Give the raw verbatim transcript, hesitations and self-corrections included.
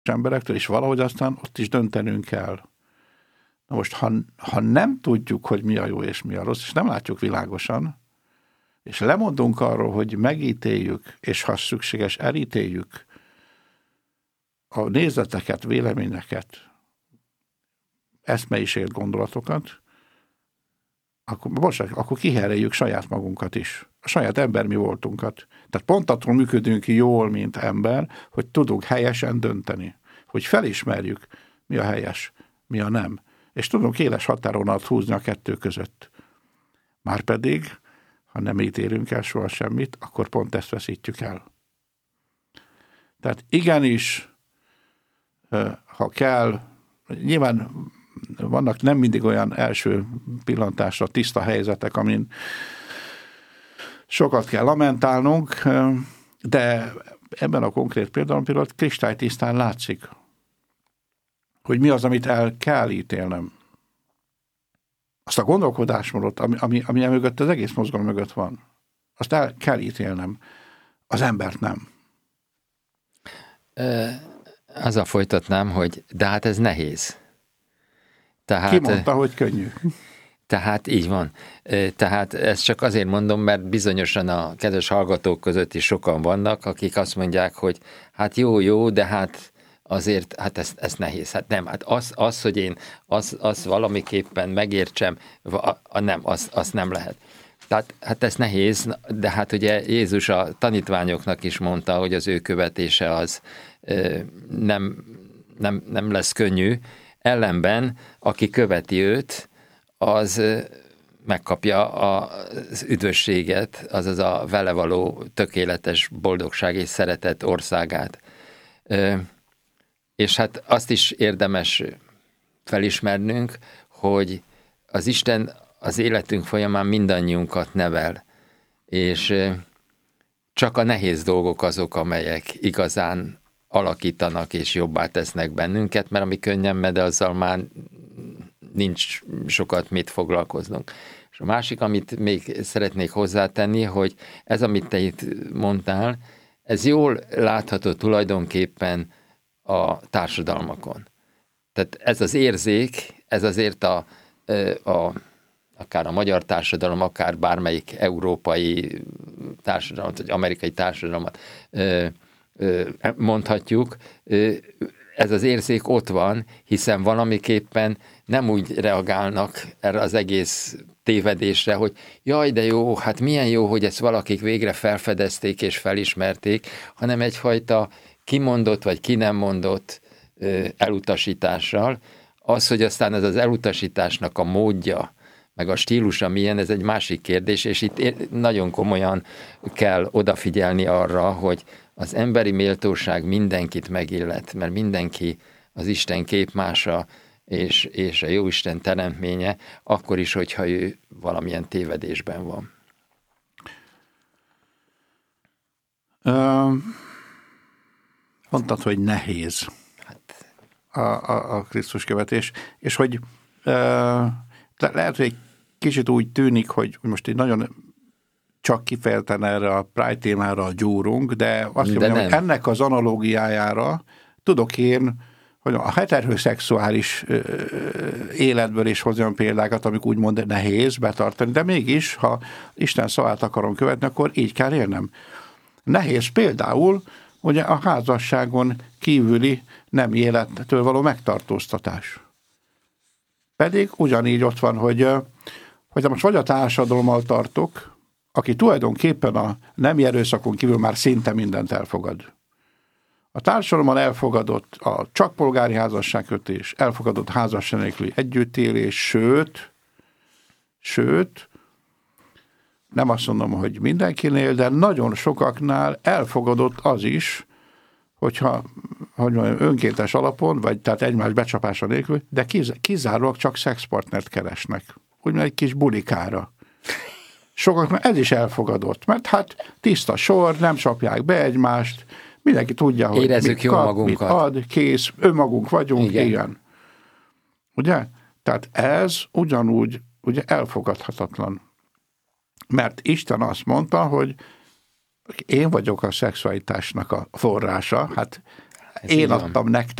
emberektől, és valahogy aztán ott is döntenünk kell. Na most, ha, ha nem tudjuk, hogy mi a jó és mi a rossz, és nem látjuk világosan, és lemondunk arról, hogy megítéljük, és ha szükséges, elítéljük a nézeteket, véleményeket, eszmeisért gondolatokat, akkor, bocsánat, akkor kihereljük saját magunkat is, a saját embermi voltunkat. Tehát pont attól működünk jól, mint ember, hogy tudunk helyesen dönteni, hogy felismerjük, mi a helyes, mi a nem, és tudunk éles határonalat húzni a kettő között. Márpedig, ha nem ítélünk el soha semmit, akkor pont ezt veszítjük el. Tehát igenis, ha kell, nyilván vannak nem mindig olyan első pillantásra tiszta helyzetek, amin sokat kell lamentálnunk, de ebben a konkrét példában például kristálytisztán látszik, hogy mi az, amit el kell ítélnem. Azt a gondolkodásmódot, ami, ami, ami mögött, az egész mozgalom mögött van, azt el kell ítélnem. Az embert nem. Ö, azzal folytatnám, hogy de hát ez nehéz. Tehát, ki mondta, hogy könnyű? Tehát így van. Tehát ezt csak azért mondom, mert bizonyosan a kedves hallgatók között is sokan vannak, akik azt mondják, hogy hát jó, jó, de hát azért, hát ez, ez nehéz. Hát nem, hát az, az hogy én az, az valamiképpen megértsem, a, a nem, az, az nem lehet. Tehát hát ez nehéz, de hát ugye Jézus a tanítványoknak is mondta, hogy az ő követése az nem, nem, nem lesz könnyű. Ellenben, aki követi őt, az megkapja az üdvösséget, azaz a vele való tökéletes boldogság és szeretet országát. És hát azt is érdemes felismernünk, hogy az Isten az életünk folyamán mindannyiunkat nevel, és csak a nehéz dolgok azok, amelyek igazán alakítanak és jobbá tesznek bennünket, mert ami könnyen megy, azzal már nincs sokat mit foglalkoznunk. És a másik, amit még szeretnék hozzátenni, hogy ez, amit te itt mondtál, ez jól látható tulajdonképpen a társadalmakon. Tehát ez az érzék, ez azért a, a akár a magyar társadalom, akár bármelyik európai társadalmat, vagy amerikai társadalmat mondhatjuk, ez az érzék ott van, hiszen valamiképpen nem úgy reagálnak erre az egész tévedésre, hogy jaj, de jó, hát milyen jó, hogy ezt valakik végre felfedezték és felismerték, hanem egyfajta kimondott vagy ki nem mondott elutasítással. Az, hogy aztán ez az elutasításnak a módja, meg a stílusa milyen, ez egy másik kérdés, és itt nagyon komolyan kell odafigyelni arra, hogy az emberi méltóság mindenkit megillet, mert mindenki az Isten képmása, és, és a Jóisten teremtménye, akkor is, hogyha ő valamilyen tévedésben van. Uh, mondtad, hogy nehéz Hát. a, a, a Krisztus követés, és hogy uh, lehet, hogy egy kicsit úgy tűnik, hogy most egy nagyon csak kifejezetten erre a Pride témára gyúrunk, de azt mondom, hogy ennek az analógiájára tudok én, hogy a heteroszexuális életből is hozzam példákat, amik úgymond nehéz betartani, de mégis, ha Isten szavát akarom követni, akkor így kell élnem. Nehéz például, ugye a házasságon kívüli nem élettől való megtartóztatás. Pedig ugyanígy ott van, hogy, hogy most vagy a társadalommal tartok, aki tulajdonképpen a nemi erőszakon kívül már szinte mindent elfogad. A társadalommal elfogadott a csak polgári házasságkötés, elfogadott házasság nélküli együttélés, sőt, sőt, nem azt mondom, hogy mindenkinél, de nagyon sokaknál elfogadott az is, hogyha hogy mondjam, önkéntes alapon, vagy tehát egymás becsapása nélkül, de kizárólag csak szexpartnert keresnek. Úgymond egy kis bulikára. Sokaknak ez is elfogadott, mert hát tiszta sor, nem csapják be egymást, mindenki tudja, hogy érezzük mit jó kap, magunkat. mit ad, kész, önmagunk vagyunk, igen. igen. Ugye? Tehát ez ugyanúgy ugye elfogadhatatlan. Mert Isten azt mondta, hogy én vagyok a szexualitásnak a forrása, hát én adtam nektek